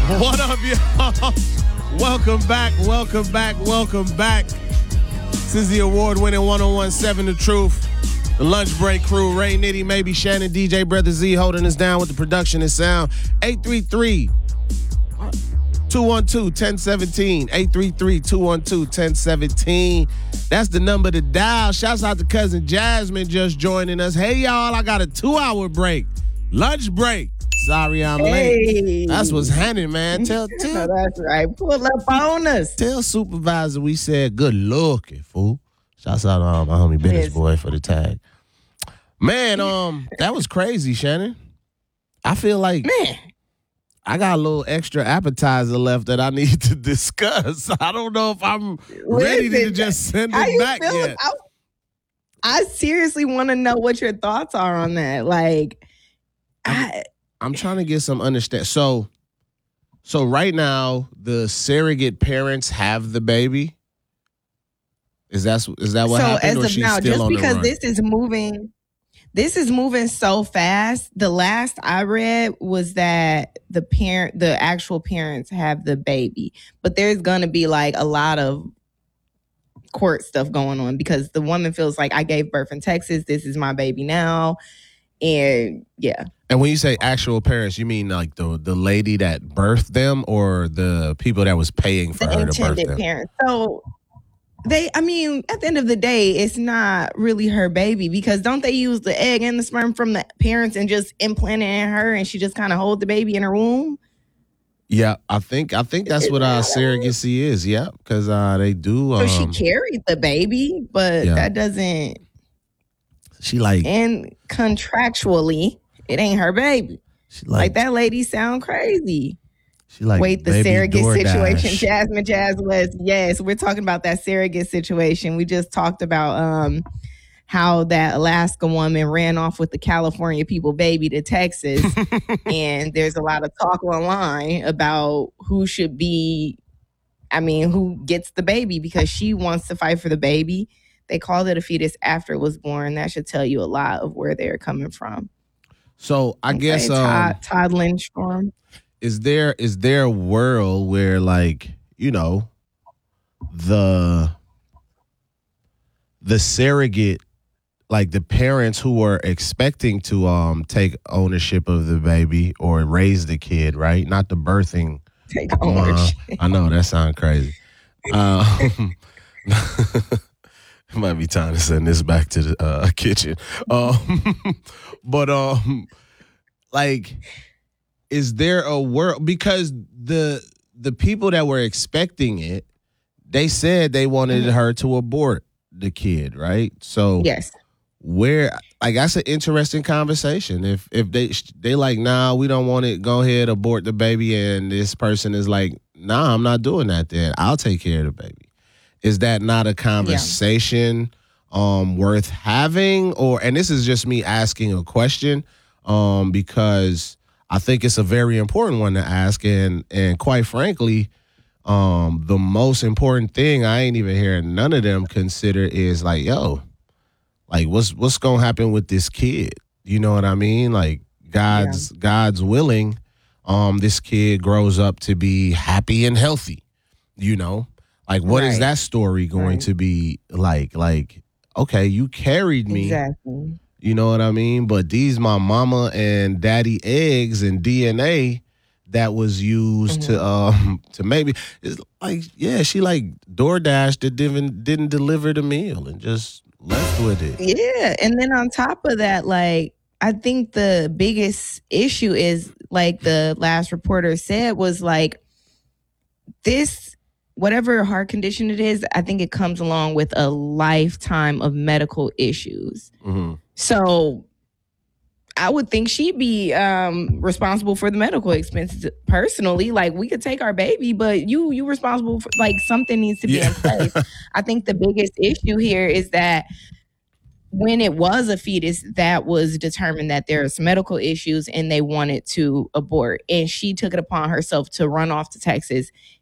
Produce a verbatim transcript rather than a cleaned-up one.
What up, y'all? Welcome back, welcome back, welcome back. This is the award-winning one oh one seven The Truth. The Lunch Break Crew, Ray Nitty, maybe Shannon, D J Brother Z holding us down with the production and sound. eight three three, two one two, one oh one seven. eight three three, two one two, one oh one seven. That's the number to dial. Shouts out to cousin Jasmine just joining us. Hey, y'all, I got a two-hour break. Lunch break. Sorry I'm hey. late. That's what's happening, man. Tell, tell. That's right. Pull up on us. Tell supervisor we said good looking, fool. Shouts out to um, my homie Business Boy for the tag. Man, um, that was crazy, Shannon. I feel like man, I got a little extra appetizer left that I need to discuss. I don't know if I'm ready to just send it back yet. I, I seriously want to know what your thoughts are on that. Like, I. I'm trying to get some understand. So, so right now, the surrogate parents have the baby. Is that is that what so happened? So as of she's now, still just on because the run? this is moving, this is moving so fast. The last I read was that the parent, the actual parents, have the baby, but there's going to be like a lot of court stuff going on because the woman feels like I gave birth in Texas. This is my baby now, and yeah. And when you say actual parents, you mean like the the lady that birthed them or the people that was paying for the her to birth intended them? Parents. So they, I mean, at the end of the day, it's not really her baby because don't they use the egg and the sperm from the parents and just implant it in her and she just kind of hold the baby in her womb? Yeah, I think I think that's what uh, surrogacy is. Yeah, because uh, they do. Um, so she carried the baby, but yeah. that doesn't. She like and contractually. It ain't her baby. She like, like that lady sound crazy. She like wait the surrogate DoorDash. situation. Jasmine Jazz West. Yes, we're talking about that surrogate situation. We just talked about um how that Alaska woman ran off with the California people baby to Texas, and there's a lot of talk online about who should be. I mean, who gets the baby because she wants to fight for the baby. They called it a fetus after it was born. That should tell you a lot of where they're coming from. So I okay, guess um, Todd, Todd Lindstrom. Is there is there a world where like, you know, the the surrogate, like the parents who are expecting to um take ownership of the baby or raise the kid, right? Not the birthing. Take ownership. Uh, I know that sounds crazy. Um, might be time to send this back to the uh, kitchen. Um, but um, like, is there a world? Because the the people that were expecting it, they said they wanted mm-hmm. her to abort the kid, right? So yes, where like that's an interesting conversation. If if they they like, nah, we don't want it. Go ahead, abort the baby, and this person is like, nah, I'm not doing that. Then I'll take care of the baby. Is that not a conversation yeah. um, worth having? Or and this is just me asking a question um, because I think it's a very important one to ask. And and quite frankly, um, the most important thing I ain't even hearing none of them consider is like, yo, like what's what's gonna happen with this kid? You know what I mean? Like God's yeah. God's willing, um, this kid grows up to be happy and healthy. You know. Like, what right. is that story going right. to be like? Like, okay, you carried me. Exactly. You know what I mean? But these my mama and daddy eggs and D N A that was used mm-hmm. to um to maybe it's like yeah, she like DoorDash that didn't didn't deliver the meal and just left with it. Yeah, and then on top of that, like I think the biggest issue is like the last reporter said was like this. Whatever heart condition it is, I think it comes along with a lifetime of medical issues. Mm-hmm. So I would think she'd be um, responsible for the medical expenses personally. Like we could take our baby, but you you responsible for like something needs to be yeah. in place. I think the biggest issue here is that when it was a fetus, that was determined that there's medical issues and they wanted to abort. And she took it upon herself to run off to Texas